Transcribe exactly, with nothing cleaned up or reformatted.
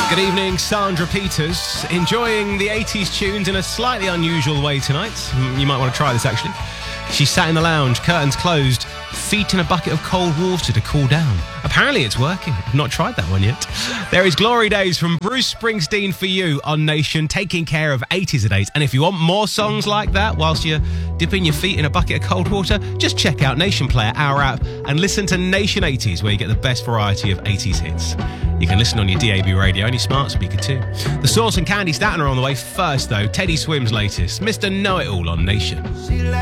Good evening, Sandra Peters. Enjoying the eighties tunes in a slightly unusual way tonight. You might want to try this, actually. She sat in the lounge, curtains closed, feet in a bucket of cold water to cool down. Apparently it's working. I've not tried that one yet. There is Glory Days from Bruce Springsteen for you on Nation, taking care of eighties and eighties. And if you want more songs like that whilst you're dipping your feet in a bucket of cold water, just check out Nation Player, our app, and listen to Nation eighties, where you get the best variety of eighties hits. You can listen on your D A B radio, any smart speaker too. The Source and Candy Staten are on the way first, though. Teddy Swims' latest, Mister Know-It-All on Nation.